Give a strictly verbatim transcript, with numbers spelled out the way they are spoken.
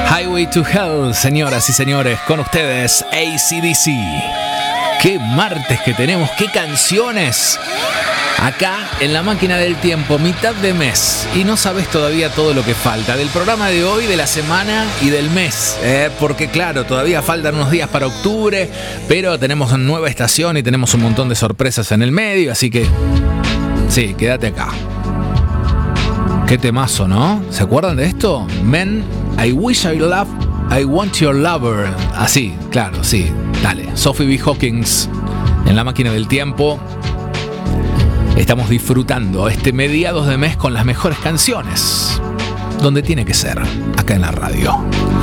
Highway to Hell, señoras y señores, con ustedes A C D C. Qué martes que tenemos, qué canciones. Acá en la máquina del tiempo, mitad de mes. Y no sabes todavía todo lo que falta del programa de hoy, de la semana y del mes. ¿eh? Porque claro, todavía faltan unos días para octubre, pero tenemos una nueva estación y tenemos un montón de sorpresas en el medio. Así que, sí, quédate acá. Qué temazo, ¿no? ¿Se acuerdan de esto? Men, I wish I love, I want your lover. Así, claro, sí. Dale, Sophie B. Hawkins en la máquina del tiempo. Estamos disfrutando este mediados de mes con las mejores canciones, donde tiene que ser, acá en la radio.